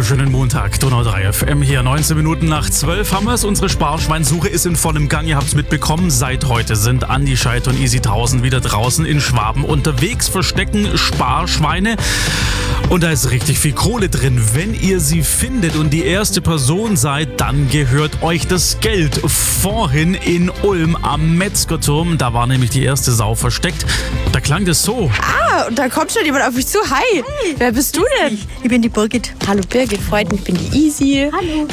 wunderschönen Montag, Donau 3 FM hier, 19 Minuten nach 12 haben wir es. Unsere Sparschweinsuche ist in vollem Gang, ihr habt es mitbekommen. Seit heute sind Andi Scheid und Easy 1000 wieder draußen in Schwaben unterwegs, verstecken Sparschweine. Und da ist richtig viel Kohle drin. Wenn ihr sie findet und die erste Person seid, dann gehört euch das Geld. Vorhin in Ulm am Metzgerturm, da war nämlich die erste Sau versteckt. Da klang das so. Und da kommt schon jemand auf mich zu. Hi, wer bist du denn? Ich bin die Birgit. Hallo Birgit, freut mich, ich bin die Easy. Hallo.